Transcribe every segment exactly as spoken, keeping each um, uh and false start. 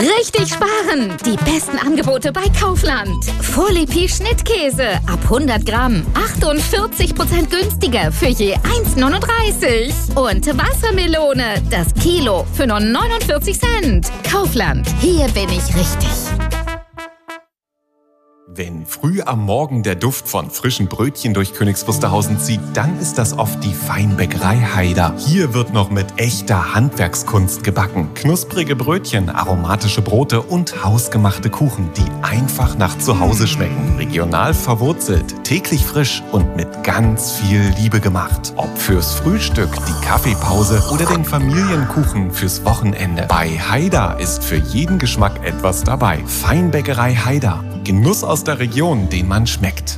Richtig sparen! Die besten Angebote bei Kaufland. Fourlipi Schnittkäse ab hundert Gramm. achtundvierzig Prozent günstiger für je eins neununddreißig. Und Wassermelone, das Kilo für nur neunundvierzig Cent. Kaufland, hier bin ich richtig. Wenn früh am Morgen der Duft von frischen Brötchen durch Königs Wusterhausen zieht, dann ist das oft die Feinbäckerei Haider. Hier wird noch mit echter Handwerkskunst gebacken. Knusprige Brötchen, aromatische Brote und hausgemachte Kuchen, die einfach nach zu Hause schmecken. Regional verwurzelt, täglich frisch und mit ganz viel Liebe gemacht. Ob fürs Frühstück, die Kaffeepause oder den Familienkuchen fürs Wochenende. Bei Haider ist für jeden Geschmack etwas dabei. Feinbäckerei Haider. Genuss aus der Region, den man schmeckt.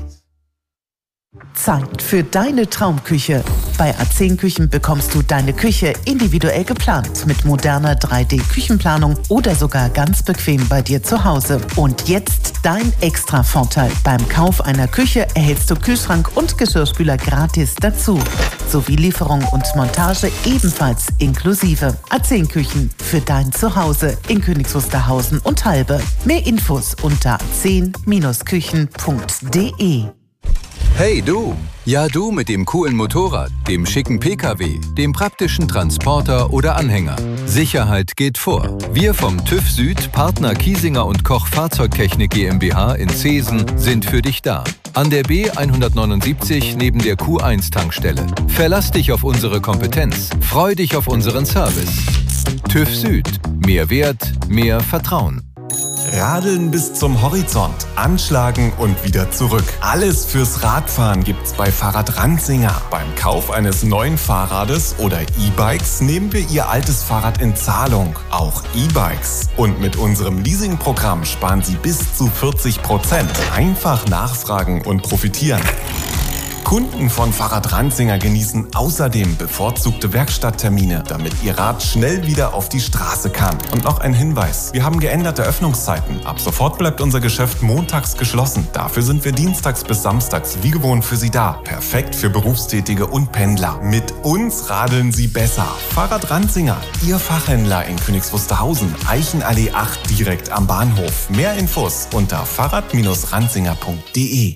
Zeit für deine Traumküche. Bei A zehn Küchen bekommst du deine Küche individuell geplant mit moderner drei D Küchenplanung oder sogar ganz bequem bei dir zu Hause. Und jetzt dein Extra-Vorteil. Beim Kauf einer Küche erhältst du Kühlschrank und Geschirrspüler gratis dazu. Sowie Lieferung und Montage ebenfalls inklusive. A zehn Küchen für dein Zuhause in Königs Wusterhausen und Halbe. Mehr Infos unter a zehn Küchen punkt de. Hey du! Ja du mit dem coolen Motorrad, dem schicken P K W, dem praktischen Transporter oder Anhänger. Sicherheit geht vor. Wir vom TÜV Süd, Partner Kiesinger und Koch Fahrzeugtechnik GmbH in Zeesen sind für dich da. An der B hundertneunundsiebzig neben der Q eins Tankstelle. Verlass dich auf unsere Kompetenz. Freu dich auf unseren Service. TÜV Süd. Mehr Wert, mehr Vertrauen. Radeln bis zum Horizont, anschlagen und wieder zurück. Alles fürs Radfahren gibt's bei Fahrrad Ranzinger. Beim Kauf eines neuen Fahrrades oder E-Bikes nehmen wir Ihr altes Fahrrad in Zahlung, auch E-Bikes. Und mit unserem Leasingprogramm sparen Sie bis zu vierzig Prozent. Einfach nachfragen und profitieren. Kunden von Fahrrad Ranzinger genießen außerdem bevorzugte Werkstatttermine, damit ihr Rad schnell wieder auf die Straße kann. Und noch ein Hinweis: Wir haben geänderte Öffnungszeiten. Ab sofort bleibt unser Geschäft montags geschlossen. Dafür sind wir dienstags bis samstags wie gewohnt für Sie da. Perfekt für Berufstätige und Pendler. Mit uns radeln Sie besser. Fahrrad Ranzinger, Ihr Fachhändler in Königs Wusterhausen, Eichenallee acht direkt am Bahnhof. Mehr Infos unter fahrrad ranzinger punkt de.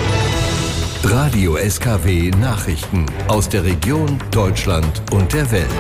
Radio S K W Nachrichten aus der Region, Deutschland und der Welt.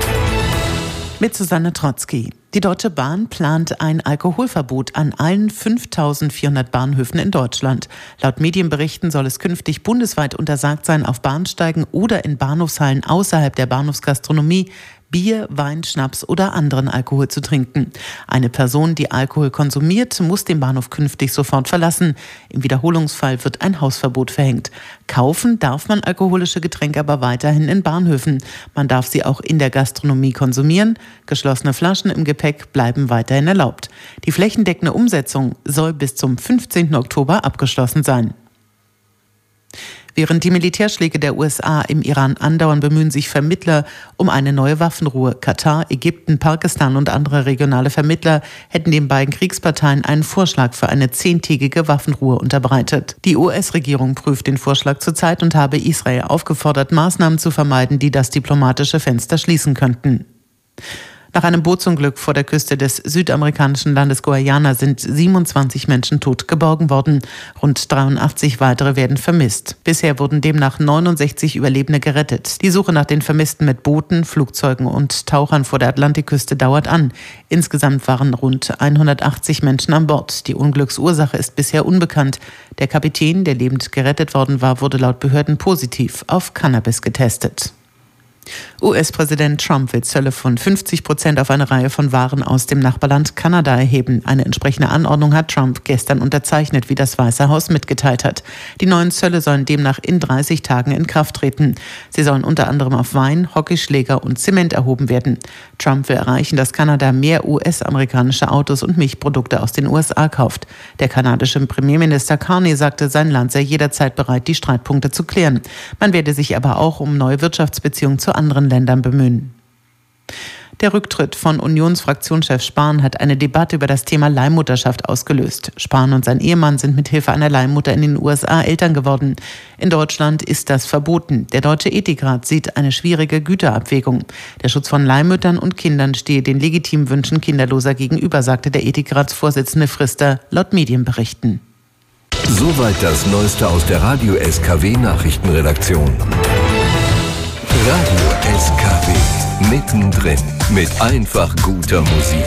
Mit Susanne Trotzki. Die Deutsche Bahn plant ein Alkoholverbot an allen fünftausendvierhundert Bahnhöfen in Deutschland. Laut Medienberichten soll es künftig bundesweit untersagt sein, auf Bahnsteigen oder in Bahnhofshallen außerhalb der Bahnhofsgastronomie Bier, Wein, Schnaps oder anderen Alkohol zu trinken. Eine Person, die Alkohol konsumiert, muss den Bahnhof künftig sofort verlassen. Im Wiederholungsfall wird ein Hausverbot verhängt. Kaufen darf man alkoholische Getränke aber weiterhin in Bahnhöfen. Man darf sie auch in der Gastronomie konsumieren. Geschlossene Flaschen im Gepäck bleiben weiterhin erlaubt. Die flächendeckende Umsetzung soll bis zum fünfzehnten Oktober abgeschlossen sein. Während die Militärschläge der U S A im Iran andauern, bemühen sich Vermittler um eine neue Waffenruhe. Katar, Ägypten, Pakistan und andere regionale Vermittler hätten den beiden Kriegsparteien einen Vorschlag für eine zehntägige Waffenruhe unterbreitet. Die U S-Regierung prüft den Vorschlag zurzeit und habe Israel aufgefordert, Maßnahmen zu vermeiden, die das diplomatische Fenster schließen könnten. Nach einem Bootsunglück vor der Küste des südamerikanischen Landes Guyana sind siebenundzwanzig Menschen tot geborgen worden. Rund dreiundachtzig weitere werden vermisst. Bisher wurden demnach neunundsechzig Überlebende gerettet. Die Suche nach den Vermissten mit Booten, Flugzeugen und Tauchern vor der Atlantikküste dauert an. Insgesamt waren rund hundertachtzig Menschen an Bord. Die Unglücksursache ist bisher unbekannt. Der Kapitän, der lebend gerettet worden war, wurde laut Behörden positiv auf Cannabis getestet. U S-Präsident Trump will Zölle von fünfzig Prozent auf eine Reihe von Waren aus dem Nachbarland Kanada erheben. Eine entsprechende Anordnung hat Trump gestern unterzeichnet, wie das Weiße Haus mitgeteilt hat. Die neuen Zölle sollen demnach in dreißig Tagen in Kraft treten. Sie sollen unter anderem auf Wein, Hockeyschläger und Zement erhoben werden. Trump will erreichen, dass Kanada mehr U S-amerikanische Autos und Milchprodukte aus den U S A kauft. Der kanadische Premierminister Carney sagte, sein Land sei jederzeit bereit, die Streitpunkte zu klären. Man werde sich aber auch um neue Wirtschaftsbeziehungen zu anderen Ländern bemühen. Der Rücktritt von Unionsfraktionschef Spahn hat eine Debatte über das Thema Leihmutterschaft ausgelöst. Spahn und sein Ehemann sind mit Hilfe einer Leihmutter in den U S A Eltern geworden. In Deutschland ist das verboten. Der Deutsche Ethikrat sieht eine schwierige Güterabwägung. Der Schutz von Leihmüttern und Kindern stehe den legitimen Wünschen Kinderloser gegenüber, sagte der Ethikratsvorsitzende Frister laut Medienberichten. Soweit das Neueste aus der Radio S K W Nachrichtenredaktion. Radio S K W, mittendrin, mit einfach guter Musik.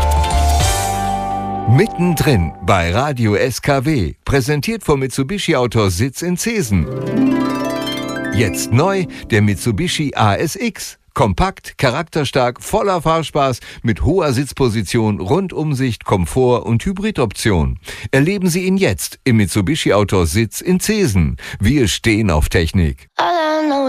Mittendrin bei Radio S K W, präsentiert vom Mitsubishi Autorsitz in Zeesen. Jetzt neu der Mitsubishi A S X. Kompakt, charakterstark, voller Fahrspaß, mit hoher Sitzposition, Rundumsicht, Komfort und Hybridoption. Erleben Sie ihn jetzt im Mitsubishi Autorsitz in Zeesen. Wir stehen auf Technik.